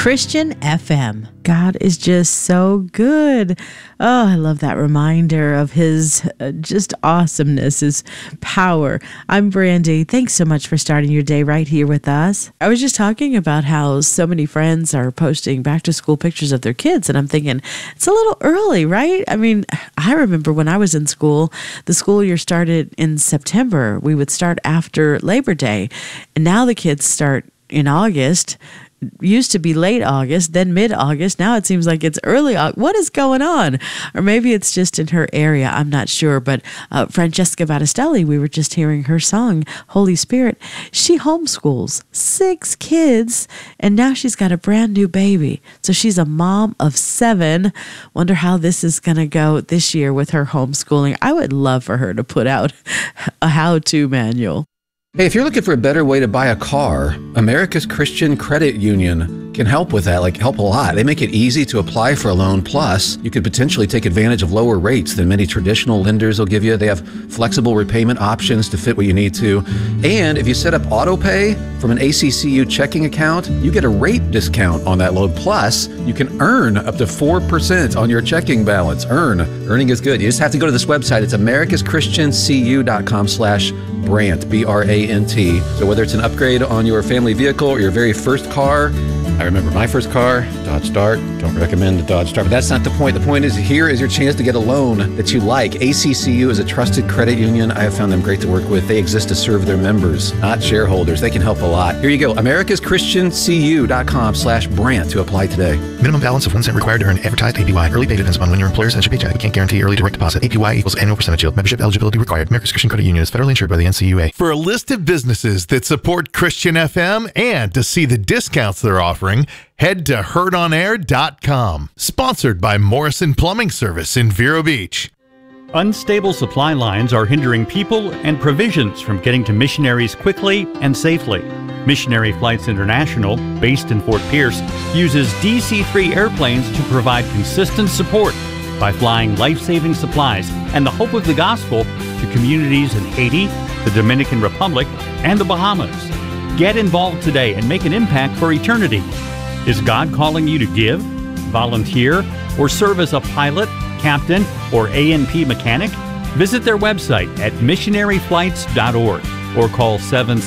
Christian FM. God is just so good. Oh, I love that reminder of his just awesomeness, his power. I'm Brandy. Thanks so much for starting your day right here with us. I was just talking about how so many friends are posting back to school pictures of their kids, and I'm thinking it's a little early, right? I mean, I remember when I was in school, the school year started in September. We would start after Labor Day, and now the kids start in August. Used to be late August, then mid-August. Now it seems like it's early August. What is going on? Or maybe it's just in her area. I'm not sure. But Francesca Battistelli, we were just hearing her song, Holy Spirit. She homeschools 6 kids, and now she's got a brand new baby. So she's a mom of 7. Wonder how this is going to go this year with her homeschooling. I would love for her to put out a how-to manual. Hey, if you're looking for a better way to buy a car, America's Christian Credit Union can help with that, help a lot. They make it easy to apply for a loan. Plus, you could potentially take advantage of lower rates than many traditional lenders will give you. They have flexible repayment options to fit what you need to. And if you set up auto pay from an ACCU checking account, you get a rate discount on that loan. Plus, you can earn up to 4% on your checking balance. Earning is good. You just have to go to this website. It's americaschristiancu.com/Brant, B-R-A-N-T. So whether it's an upgrade on your family vehicle or your very first car, I remember my first car, Dodge Dart. Don't recommend the Dodge Dart, but that's not the point. The point is, here is your chance to get a loan that you like. ACCU is a trusted credit union. I have found them great to work with. They exist to serve their members, not shareholders. They can help a lot. Here you go, americaschristiancu.com/Brant to apply today. Minimum balance of 1 cent required to earn advertised APY. Early pay depends upon when your employer sends your paycheck. We can't guarantee early direct deposit. APY equals annual percentage yield. Membership eligibility required. America's Christian Credit Union is federally insured by the NCUA. For a list of businesses that support Christian FM and to see the discounts they're offering, head to heardonair.com. Sponsored by Morrison Plumbing Service in Vero Beach. Unstable supply lines are hindering people and provisions from getting to missionaries quickly and safely. Missionary Flights International, based in Fort Pierce, uses DC-3 airplanes to provide consistent support by flying life-saving supplies and the hope of the gospel to communities in Haiti, the Dominican Republic, and the Bahamas. Get involved today and make an impact for eternity. Is God calling you to give, volunteer, or serve as a pilot, captain, or A&P mechanic? Visit their website at missionaryflights.org or call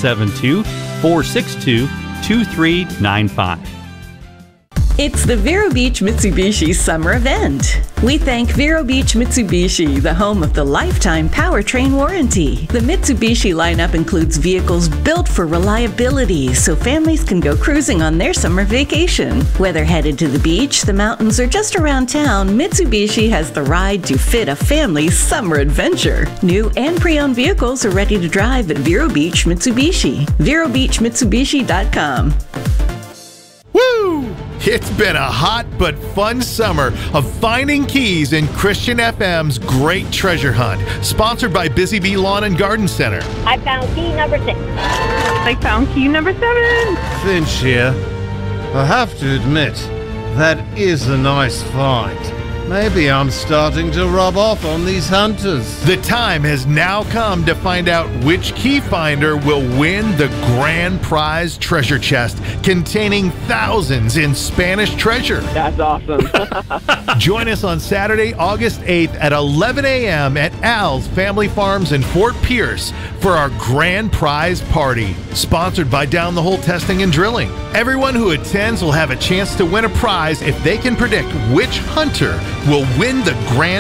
772-462-2395. It's the Vero Beach Mitsubishi Summer Event. We thank Vero Beach Mitsubishi, the home of the lifetime powertrain warranty. The Mitsubishi lineup includes vehicles built for reliability so families can go cruising on their summer vacation. Whether headed to the beach, the mountains, or just around town, Mitsubishi has the ride to fit a family's summer adventure. New and pre-owned vehicles are ready to drive at Vero Beach Mitsubishi. VeroBeachMitsubishi.com. Woo! It's been a hot but fun summer of finding keys in Christian FM's Great Treasure Hunt, sponsored by Busy Bee Lawn and Garden Center. I found key number 6. I found key number 7. Finch here. I have to admit, that is a nice find. Maybe I'm starting to rub off on these hunters. The time has now come to find out which key finder will win the grand prize treasure chest containing thousands in Spanish treasure. That's awesome. Join us on Saturday, August 8th at 11 a.m. at Al's Family Farms in Fort Pierce for our grand prize party, sponsored by Down the Hole Testing and Drilling. Everyone who attends will have a chance to win a prize if they can predict which hunter will win the grand